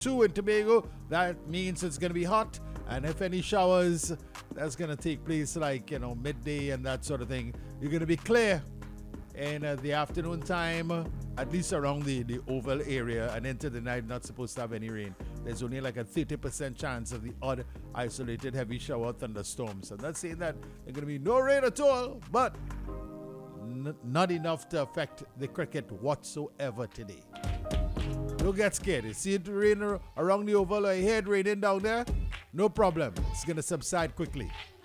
2 in Tobago. That means it's going to be hot. And if any showers, that's going to take place like, midday and that sort of thing. You're going to be clear in the afternoon time, at least around the oval area, and into the night, not supposed to have any rain. There's only like a 30% chance of the odd isolated heavy shower thunderstorms. I'm not saying that there's going to be no rain at all, but not enough to affect the cricket whatsoever today. Don't get scared. You see it rain around the oval, or you hear it raining down there? No problem. It's going to subside quickly.